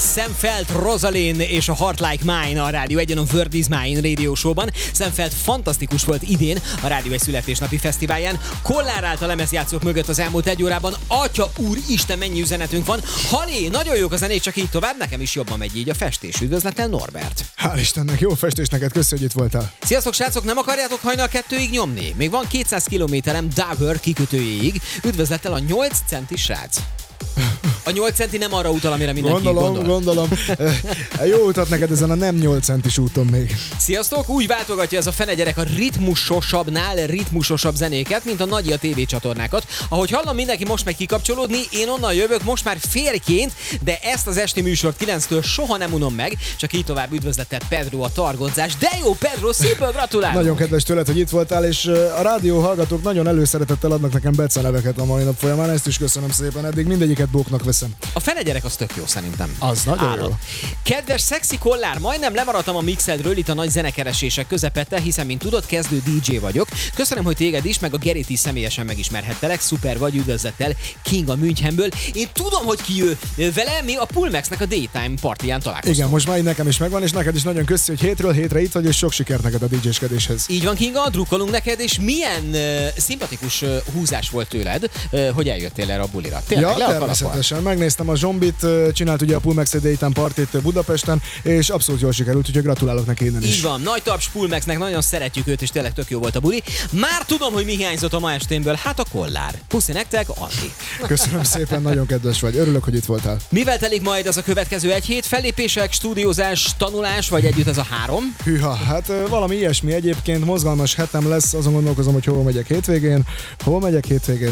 Szemfeld Rosalind és a Heart Like Mine a Rádió Egyen a Word is Mine Radio Show-ban. Szemfeld fantasztikus volt idén a Rádió Egy születésnapi fesztiválján. Kollár állt a lemezjátszók mögött az elmúlt egy órában. Atya úr, Isten, mennyi üzenetünk van. Halé, nagyon jók a zenék, csak így tovább. Nekem is jobban megy így a festés. Üdvözlettel, Norbert. Hál' Istennek, jó festés neked, köszi, hogy itt voltál. Sziasztok, srácok, nem akarjátok hajnal 2-ig nyomni? Még van 200 kilométerem Dover kikötőjéig. Üdvözlettel a 8 centi srác. A 8 centi nem arra utal, amire mindenki gondol. Gondolom. Jó utat neked ezen a nem 8 centis úton még. Sziasztok! Úgy váltogatja ez a fenegyerek a ritmusosabbnál ritmusosabb zenéket, mint a Nagyja TV csatornákat. Ahogy hallom, mindenki most meg kikapcsolódni, én onnan jövök most már férjként, de ezt az esti műsort 9-től soha nem unom meg, csak így tovább. Üdvözlettel Pedro, a targoncás. De jó, Pedro, szépen gratulálok! Nagyon kedves tőled, hogy itt voltál, és a rádió hallgatók nagyon előszeretettel adnak nekem beceneveket a mai nap folyamán, ezt is köszönöm szépen, eddig mindegyiket bóknak veszem. A fenegyerek az tök jó szerintem. Az nagyon Állom. jó. Kedves szexi Kollár, majdnem lemaradtam a mixedről itt a nagy zenekeresések közepette, hiszen mint tudod, kezdő DJ vagyok. Köszönöm, hogy téged is, meg a Gerit is személyesen megismerhettelek. Szuper vagy, üdvözlettel King a Münchenből. Én tudom, hogy ki ő. Vele mi a Pulmexnek a Daytime partiján találkoztunk. Igen, most már így nekem is megvan, és neked is nagyon köszi, hogy hétről hétre itt vagy, és sok sikert neked a DJ-skedéshez. Így van, Kinga, drukkolunk neked, és milyen szimpatikus húzás volt tőled, hogy eljöttél erre a bulira. Tényleg, ja, természetesen. Megnéztem a Zsombit, csinált ugye a Pulmex Daytime partit Budapesten, és abszolút jól sikerült, úgyhogy gratulálok neki innen is. Így van, nagy taps Pulmexnek, nagyon szeretjük őt, és tényleg tök jó volt a buli. Már tudom, hogy mi hiányzott a ma esténből, hát a Kollár. Puszi nektek, Andi. Köszönöm szépen, nagyon kedves vagy, örülök, hogy itt voltál. Mivel telik majd az a következő egy hét? Fellépések, stúdiózás, tanulás, vagy együtt ez a 3? Hűha, hát valami ilyesmi egyébként, mozgalmas hetem lesz, azon gondolkozom, hogy hova megyek hétvégén.